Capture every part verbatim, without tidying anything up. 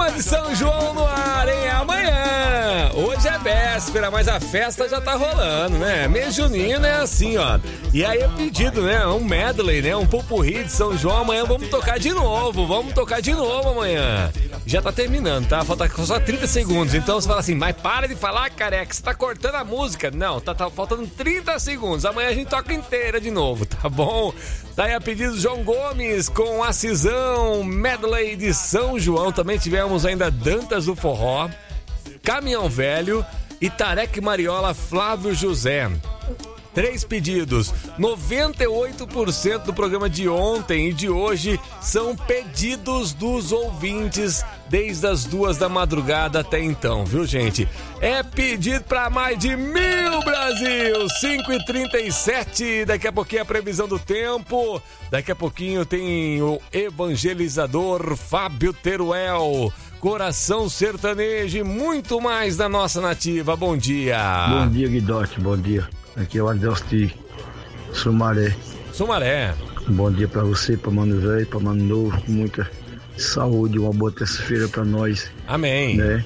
Festival de São João no ar, hein? Amanhã. Hoje é véspera, mas a festa já tá rolando, né? Mês junino é assim, ó. E aí é pedido, né? Um medley, né? Um popurrí de São João. Amanhã vamos tocar de novo. Vamos tocar de novo amanhã. Já tá terminando, tá? Falta só trinta segundos. Então você fala assim, mas para de falar, careca, você tá cortando a música. Não, tá, tá faltando trinta segundos. Amanhã a gente toca inteira de novo, tá bom? Tá aí a pedido do João Gomes com a Cisão, medley de São João. Também tivemos ainda Dantas do Forró, Caminhão Velho e Tarek Mariola, Flávio José. Três pedidos. noventa e oito por cento do programa de ontem e de hoje são pedidos dos ouvintes desde as duas da madrugada até então, viu, gente? É pedido para mais de mil, Brasil! cinco e trinta e sete, daqui a pouquinho a previsão do tempo. Daqui a pouquinho tem o evangelizador Fábio Teruel, Coração Sertanejo e muito mais da nossa nativa. Bom dia! Bom dia, Guidote, bom dia. Aqui é o Adelsti Sumaré. Sumaré. Bom dia pra você, pra Mano Velho, pra Mano Novo, com muita saúde, uma boa terça-feira pra nós. Amém. Né?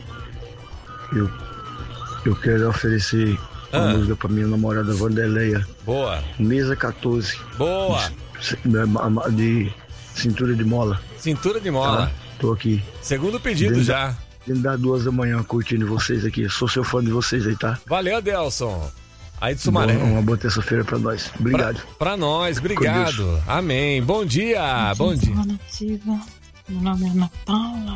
Eu, eu quero oferecer ah. uma música pra minha namorada Vandeleia. Boa. Mesa catorze. Boa. De, de cintura de mola. Cintura de mola. Tá? Tô aqui. Segundo pedido dentro já. Da, dentro das duas da manhã curtindo vocês aqui. Eu sou seu fã de vocês aí, tá? Valeu, Adelson. Aí de Sumaré. Bom, uma boa terça-feira pra nós. Obrigado. Pra, pra nós, obrigado. Amém. Bom dia. Bom, bom dia. Nativa. Meu nome é Ana Paula.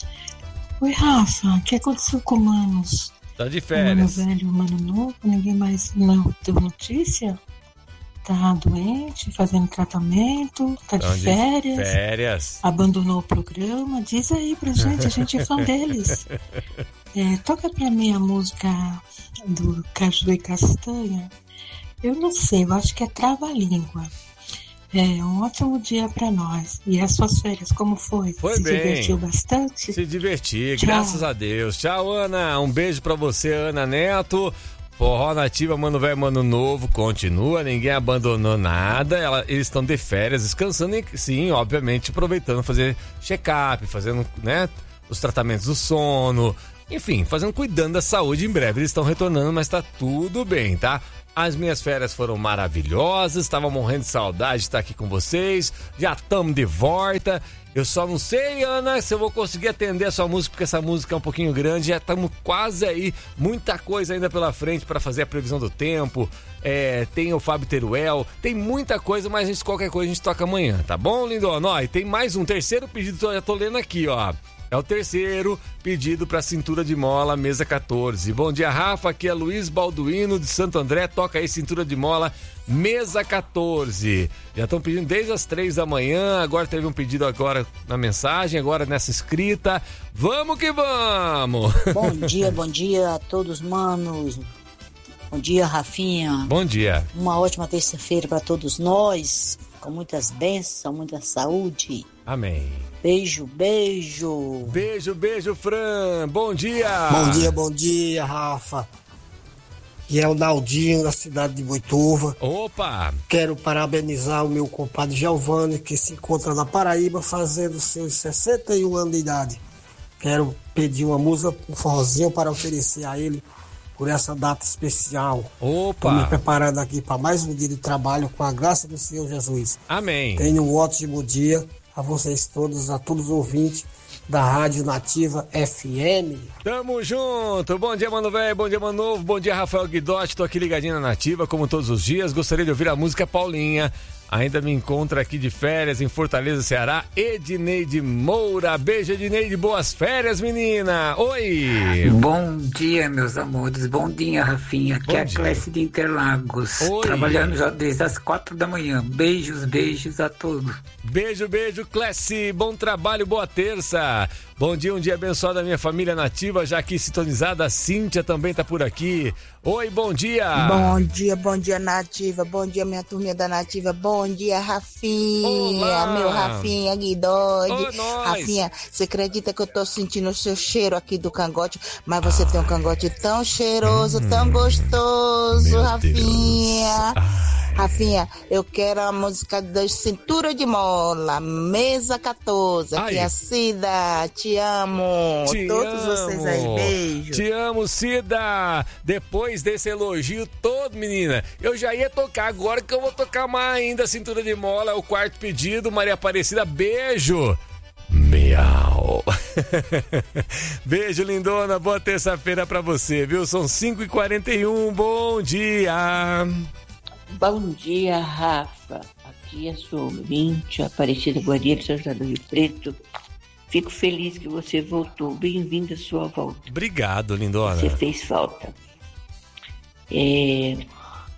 Oi, Rafa. O que aconteceu com o Manos? Tá de férias. O Mano Velho, o Mano Novo. Ninguém mais não deu notícia? Tá doente, fazendo tratamento, tá de férias. Férias. Abandonou o programa. Diz aí pra gente, a gente é fã deles. É, toca pra mim a música do Caju e Castanha. Eu não sei, eu acho que é Trava-Língua. É um ótimo dia pra nós. E as suas férias, como foi? Foi Se bem. Se divertiu bastante? Se diverti, Tchau. Graças a Deus. Tchau, Ana. Um beijo pra você, Ana Neto. Forró Nativa, Mano Velho, Mano Novo, continua, ninguém abandonou nada. Ela, eles estão de férias, descansando, e, sim, obviamente, aproveitando fazer check-up, fazendo, né, os tratamentos do sono, enfim, fazendo, cuidando da saúde. Em breve eles estão retornando, mas tá tudo bem, tá? As minhas férias foram maravilhosas, estava morrendo de saudade de estar aqui com vocês, já estamos de volta. Eu só não sei, Ana, se eu vou conseguir atender a sua música, porque essa música é um pouquinho grande, já estamos quase aí, muita coisa ainda pela frente para fazer a previsão do tempo, é, tem o Fábio Teruel, tem muita coisa, mas a gente, qualquer coisa a gente toca amanhã, tá bom, lindona? Ó, e tem mais um terceiro pedido que eu já tô lendo aqui, ó. É o terceiro pedido para Cintura de Mola, mesa catorze. Bom dia, Rafa, aqui é Luiz Balduino de Santo André, toca aí Cintura de Mola, mesa catorze. Já estão pedindo desde as três da manhã, agora teve um pedido agora na mensagem, agora nessa escrita. Vamos que vamos! Bom dia, bom dia a todos, manos. Bom dia, Rafinha. Bom dia. Uma ótima terça-feira para todos nós, com muitas bênçãos, muita saúde. Amém. Beijo, beijo. Beijo, beijo, Fran. Bom dia. Bom dia, bom dia, Rafa. E é o Naldinho, da cidade de Boituva. Opa! Quero parabenizar o meu compadre Giovanni, que se encontra na Paraíba fazendo seus sessenta e um anos de idade. Quero pedir uma música, um forrozinho para oferecer a ele por essa data especial. Opa! Estou me preparando aqui para mais um dia de trabalho com a graça do Senhor Jesus. Amém. Tenha um ótimo dia a vocês todos, a todos os ouvintes da Rádio Nativa F M. Tamo junto. Bom dia, Mano Velho. Bom dia, Mano Novo. Bom dia, Rafael Guidotti. Tô aqui ligadinho na Nativa, como todos os dias. Gostaria de ouvir a música Paulinha. Ainda me encontro aqui de férias em Fortaleza, Ceará. Edneide Moura. Beijo, Edneide. Boas férias, menina. Oi. Bom dia, meus amores. Bom dia, Rafinha. Aqui é a Clécia de Interlagos. Oi. Trabalhando já desde as quatro da manhã. Beijos, beijos a todos. Beijo, beijo, Clécia. Bom trabalho, boa terça. Bom dia, um dia abençoado da minha família nativa, já aqui sintonizada. A Cíntia também tá por aqui. Oi, bom dia. Bom dia, bom dia, Nativa. Bom dia, minha turminha da Nativa. Bom dia, Rafinha. Olá. Meu Rafinha Guidode. Ô, Rafinha, você acredita que eu tô sentindo o seu cheiro aqui do cangote? Mas você ah. tem um cangote tão cheiroso, hum. tão gostoso, Meu Rafinha. Rafinha, eu quero a música da Cintura de Mola, Mesa quatorze, aqui é a Cida, te amo. Te Todos amo. vocês aí, beijo. Te amo, Cida. Depois desse elogio todo, menina, eu já ia tocar, agora que eu vou tocar mais ainda, Cintura de Mola, é o quarto pedido, Maria Aparecida, beijo. Miau. Beijo, lindona, boa terça-feira pra você, viu? São cinco e quarenta e um, bom dia. Bom dia, Rafa. Aqui é sua ouvinte, Aparecida Guardiã de São José do Rio Preto. Fico feliz que você voltou. Bem-vindo à sua volta. Obrigado, lindona. Você fez falta. É...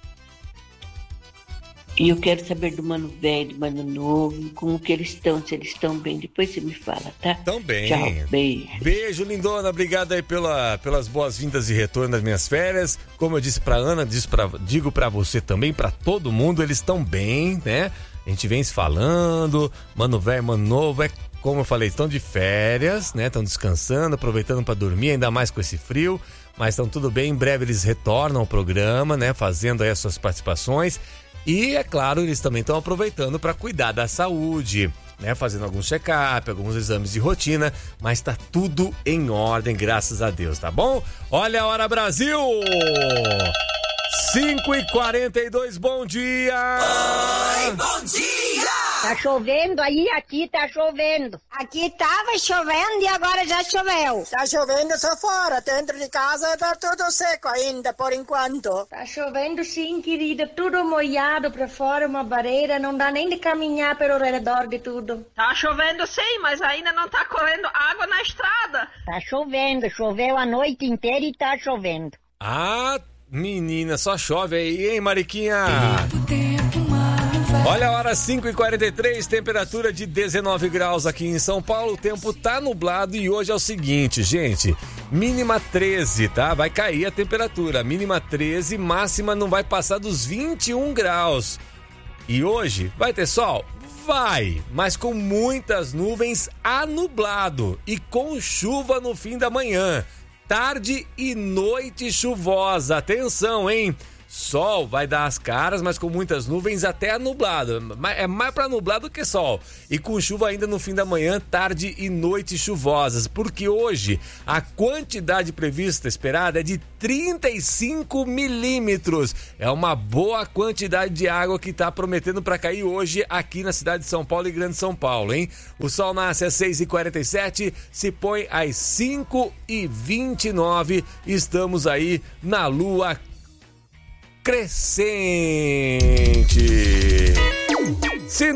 E eu quero saber do Mano Velho, do Mano Novo, como que eles estão, se eles estão bem. Depois você me fala, tá? Tão bem. Tchau, beijo. Beijo, lindona. Obrigado aí pela, pelas boas-vindas e retorno das minhas férias. Como eu disse pra Ana, disse pra, digo pra você também, pra todo mundo, eles estão bem, né? A gente vem se falando, Mano Velho, Mano Novo, é como eu falei, estão de férias, né? Estão descansando, aproveitando pra dormir, ainda mais com esse frio. Mas estão tudo bem, em breve eles retornam ao programa, né? Fazendo aí as suas participações. E, é claro, eles também estão aproveitando para cuidar da saúde, né? Fazendo alguns check-up, alguns exames de rotina, mas tá tudo em ordem, graças a Deus, tá bom? Olha a hora, Brasil! cinco e quarenta e dois, bom dia! Oi, bom dia! Tá chovendo aí, aqui tá chovendo. Aqui tava chovendo e agora já choveu. Tá chovendo só fora, dentro de casa tá tudo seco ainda, por enquanto. Tá chovendo sim, querida, tudo molhado pra fora, uma barreira, não dá nem de caminhar pelo redor de tudo. Tá chovendo sim, mas ainda não tá correndo água na estrada. Tá chovendo, choveu a noite inteira e tá chovendo. Ah, menina, só chove aí, hein, Mariquinha? Olha a hora, cinco e quarenta e três, temperatura de dezenove graus aqui em São Paulo, o tempo tá nublado e hoje é o seguinte, gente, mínima treze, tá? Vai cair a temperatura, mínima treze, máxima não vai passar dos vinte e um graus. E hoje vai ter sol? Vai, mas com muitas nuvens, anublado e com chuva no fim da manhã, tarde e noite chuvosa, atenção, hein? Sol vai dar as caras, mas com muitas nuvens, até nublado. É mais para nublado que sol. E com chuva ainda no fim da manhã, tarde e noite chuvosas. Porque hoje a quantidade prevista, esperada, é de trinta e cinco milímetros. É uma boa quantidade de água que está prometendo para cair hoje aqui na cidade de São Paulo e Grande São Paulo, hein? O sol nasce às seis e quarenta e sete, se põe às cinco e vinte e nove. Estamos aí na lua crescente.